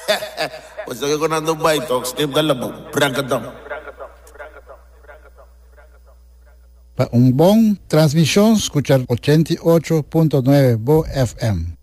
Pues estoy ganando un baito, Steve Galabo, Brancadón. Para un bom transmissão, escuchar 88.9 Bo FM.